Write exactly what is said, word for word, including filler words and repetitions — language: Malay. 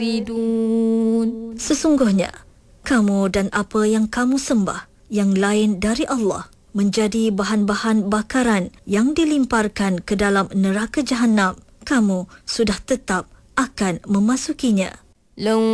Sesungguhnya, kamu dan apa yang kamu sembah yang lain dari Allah menjadi bahan-bahan bakaran yang dilimparkan ke dalam neraka Jahannam. Kamu sudah tetap akan memasukinya.